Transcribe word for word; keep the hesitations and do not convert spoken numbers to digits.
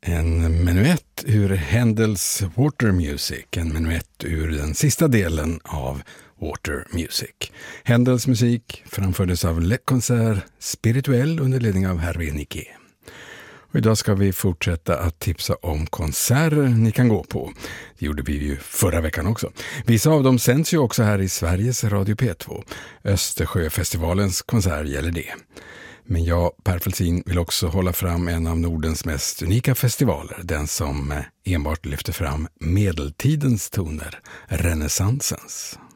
En menuett ur Händels Water Music, en menuett ur den sista delen av Water Music. Händels musik framfördes av Le Concert Spirituel under ledning av Hervé Niquet. Och idag ska vi fortsätta att tipsa om konserter ni kan gå på. Det gjorde vi ju förra veckan också. Vissa av dem sänds ju också här i Sveriges Radio P två. Östersjöfestivalens konsert gäller det. Men jag, Per Felsin, vill också hålla fram en av Nordens mest unika festivaler. Den som enbart lyfter fram medeltidens toner, renässansens.